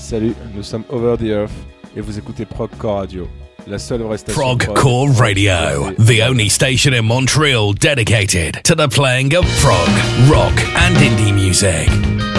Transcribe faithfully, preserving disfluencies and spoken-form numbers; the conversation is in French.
Salut, nous sommes Over the Earth et vous écoutez Prog Core Radio, la seule vraie station Prog Core Radio, the only station in Montreal dedicated to the playing of prog, rock and indie music.